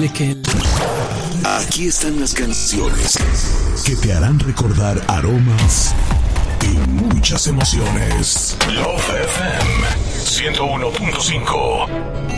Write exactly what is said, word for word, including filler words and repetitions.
de que el... Aquí están las canciones que te harán recordar aromas y muchas emociones. Love F M ciento uno punto cinco.